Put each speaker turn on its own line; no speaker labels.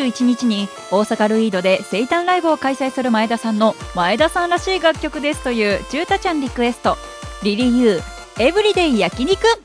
21日に大阪ルイードで生誕ライブを開催する前田さんの前田さんらしい楽曲ですというジュータちゃんリクエスト、リリユーエブリデイ焼肉。